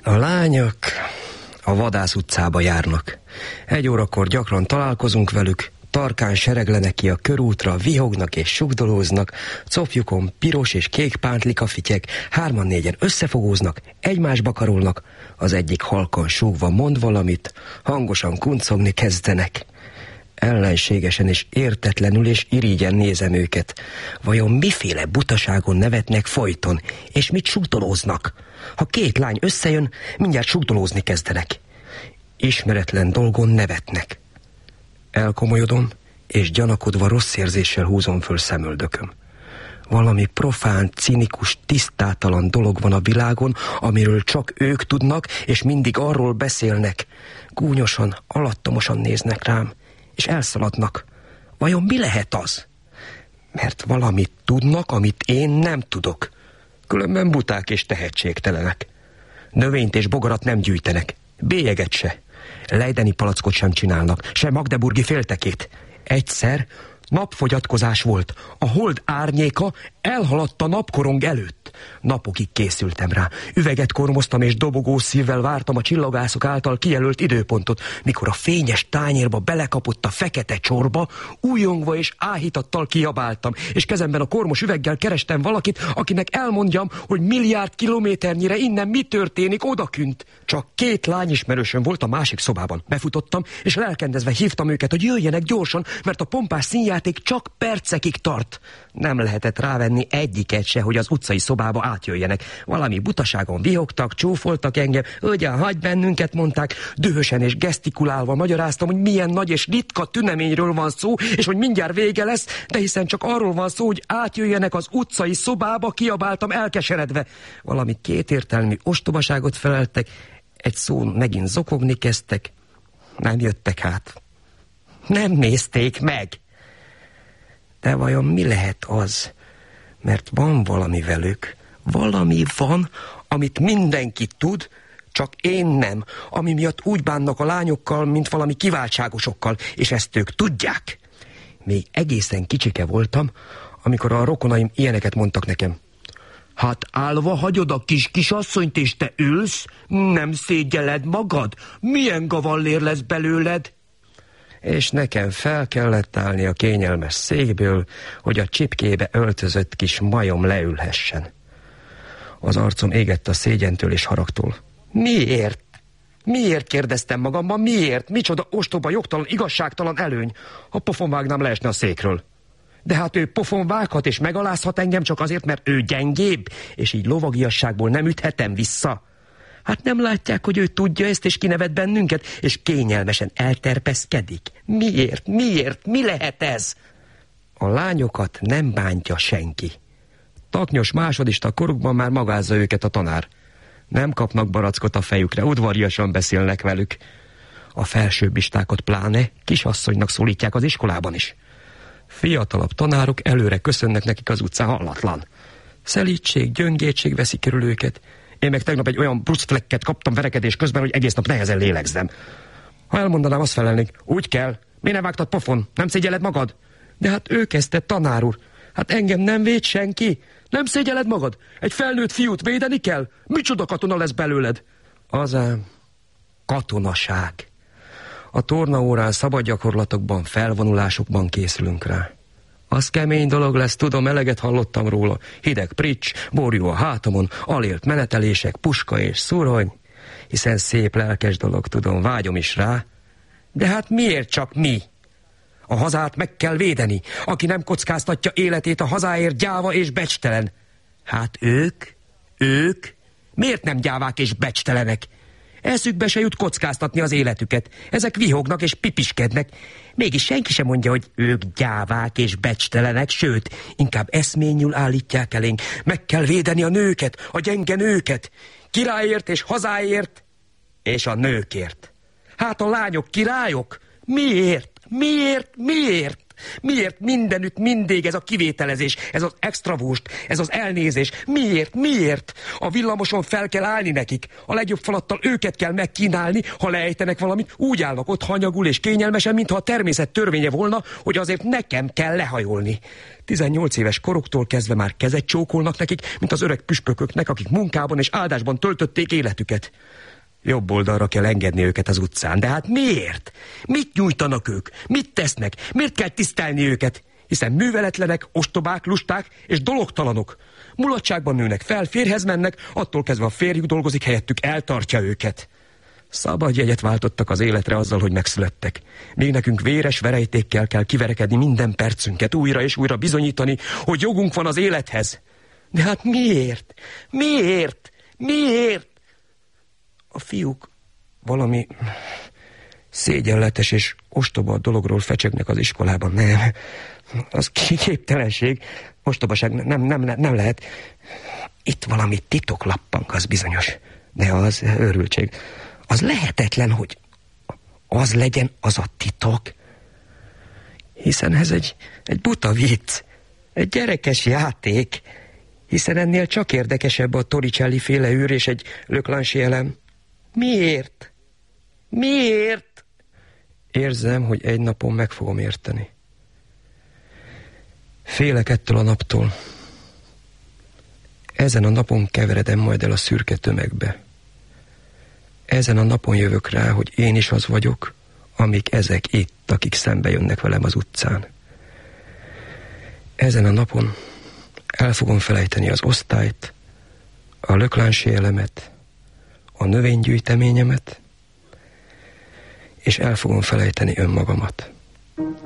A lányok a Vadász utcába járnak. 1 órakor gyakran találkozunk velük, tarkán sereglenek ki a körútra, vihognak és sugdolóznak, copjukon piros és kék pántlika fityeg, 3-4-en összefogóznak, egymásba karolnak, az egyik halkan súgva mond valamit, hangosan kuncogni kezdenek. Ellenségesen és értetlenül és irigyen nézem őket. Vajon miféle butaságon nevetnek folyton, és mit sugdolóznak? Ha 2 lány összejön, mindjárt sugdolózni kezdenek. Ismeretlen dolgon nevetnek. Elkomolyodom, és gyanakodva rossz érzéssel húzom föl szemöldököm. Valami profán, cinikus, tisztátalan dolog van a világon, amiről csak ők tudnak, és mindig arról beszélnek. Gúnyosan, alattomosan néznek rám, és elszaladnak. Vajon mi lehet az? Mert valamit tudnak, amit én nem tudok. Különben buták és tehetségtelenek. Növényt és bogarat nem gyűjtenek, bélyeget se. Lejdeni palackot sem csinálnak, se magdeburgi féltekét. Egyszer napfogyatkozás volt. A hold árnyéka elhaladt a napkorong előtt. Napokig készültem rá. Üveget kormoztam és dobogó szívvel vártam a csillagászok által kijelölt időpontot, mikor a fényes tányérba belekapott a fekete csorba, újongva és áhítattal kiabáltam, és kezemben a kormos üveggel kerestem valakit, akinek elmondjam, hogy milliárd kilométernyire innen mi történik odakünt. Csak 2 lányismerősöm volt a másik szobában. Befutottam, és lelkendezve hívtam őket, hogy jöjjenek gyorsan, mert a pompás színjáték csak percekig tart. Nem lehetett rávenni egyiket se, hogy az utcai szobába átjöjjenek. Valami butaságon vihogtak, csúfoltak engem, ugyan hagyj bennünket, mondták. Dühösen és gesztikulálva magyaráztam, hogy milyen nagy és ritka tüneményről van szó, és hogy mindjárt vége lesz, de hiszen csak arról van szó, hogy átjöjjenek az utcai szobába, kiabáltam elkeseredve. Valami kétértelmű ostobaságot feleltek, egy szón megint zokogni kezdtek. Nem jöttek át. Nem nézték meg. De vajon mi lehet az? Mert van valami velük. Valami van, amit mindenki tud, csak én nem, ami miatt úgy bánnak a lányokkal, mint valami kiváltságosokkal, és ezt ők tudják. Még egészen kicsike voltam, amikor a rokonaim ilyeneket mondtak nekem. Hát állva hagyod a kis kisasszonyt, és te ülsz? Nem szégyelled magad? Milyen gavallér lesz belőled? És nekem fel kellett állni a kényelmes székből, hogy a csipkébe öltözött kis majom leülhessen. Az arcom égett a szégyentől és haragtól. Miért? Miért, kérdeztem magamban, miért? Micsoda ostoba, jogtalan, igazságtalan előny, ha pofon vágnám leesni a székről. De hát ő pofon vághat és megalázhat engem csak azért, mert ő gyengébb, és így lovagiasságból nem üthetem vissza. Hát nem látják, hogy ő tudja ezt, és kinevet bennünket, és kényelmesen elterpeszkedik? Miért? Miért? Mi lehet ez? A lányokat nem bántja senki. Taknyos másodista korukban már magázza őket a tanár. Nem kapnak barackot a fejükre, udvariasan beszélnek velük. A felsőbbistákat pláne kisasszonynak szólítják az iskolában is. Fiatalabb tanárok előre köszönnek nekik az utcán, hallatlan. Szelítség, gyöngétség veszi körül őket. Én meg tegnap egy olyan bruszflecket kaptam verekedés közben, hogy egész nap nehezen lélegzem. Ha elmondanám, azt felelnék, úgy kell. Mi nem vágtad pofon? Nem szégyelled magad? De hát ő kezdte, tanár úr. Hát engem nem véd senki. Nem szégyelled magad? Egy felnőtt fiút védeni kell? Micsoda katona lesz belőled? Azám, katonaság. A tornaórán, szabadgyakorlatokban, felvonulásokban készülünk rá. Az kemény dolog lesz, tudom, eleget hallottam róla. Hideg prics, borjú a hátamon, alélt menetelések, puska és szurony. Hiszen szép lelkes dolog, tudom, vágyom is rá. De hát miért csak mi? A hazát meg kell védeni. Aki nem kockáztatja életét a hazáért, gyáva és becstelen. Hát ők? Miért nem gyávák és becstelenek? Eszükbe se jut kockáztatni az életüket. Ezek vihognak és pipiskednek. Mégis senki sem mondja, hogy ők gyávák és becstelenek, sőt, inkább eszményül állítják elénk. Meg kell védeni a nőket, a gyenge nőket. Királyért és hazáért, és a nőkért. Hát a lányok királyok? Miért? Miért mindenütt mindig ez a kivételezés, ez az extravóst, ez az elnézés? Miért? A villamoson fel kell állni nekik. A legjobb falattal őket kell megkínálni, ha leejtenek valamit, úgy állnak ott hanyagul és kényelmesen, mintha a természet törvénye volna, hogy azért nekem kell lehajolni. 18 éves koroktól kezdve már kezet csókolnak nekik, mint az öreg püspököknek, akik munkában és áldásban töltötték életüket. Jobb oldalra kell engedni őket az utcán. De hát miért? Mit nyújtanak ők? Mit tesznek? Miért kell tisztelni őket? Hiszen műveletlenek, ostobák, lusták és dologtalanok. Mulatságban nőnek fel, férjhez mennek, attól kezdve a férjük dolgozik helyettük, eltartja őket. Szabad jegyet váltottak az életre azzal, hogy megszülettek. Még nekünk véres verejtékkel kell kiverekedni minden percünket, újra és újra bizonyítani, hogy jogunk van az élethez. De hát miért? A fiúk valami szégyenletes és ostoba dologról fecsegnek az iskolában. Nem, az képtelenség, ostobaság nem lehet. Itt valami titok lappank, az bizonyos. De az őrültség. Az lehetetlen, hogy az legyen az a titok. Hiszen ez egy buta vicc, egy gyerekes játék. Hiszen ennél csak érdekesebb a Torricelli féle űr és egy Leclanche elem. Miért? Érzem, hogy egy napon meg fogom érteni. Félek ettől a naptól. Ezen a napon keveredem majd el a szürke tömegbe. Ezen a napon jövök rá, hogy én is az vagyok, amik ezek itt, akik szembe jönnek velem az utcán. Ezen a napon el fogom felejteni az osztályt, a Leclanche elemet, a növénygyűjteményemet, és el fogom felejteni önmagamat.